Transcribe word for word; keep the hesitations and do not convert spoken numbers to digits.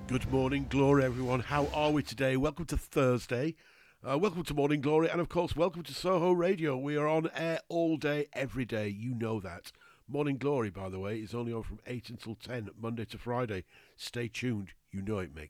Good morning, Glory, everyone. How are we today? Welcome to Thursday. Uh, welcome to Morning Glory, and of course, welcome to Soho Radio. We are on air all day, every day. You know that. Morning Glory, by the way, is only on from eight until ten, Monday to Friday. Stay tuned. You know it makes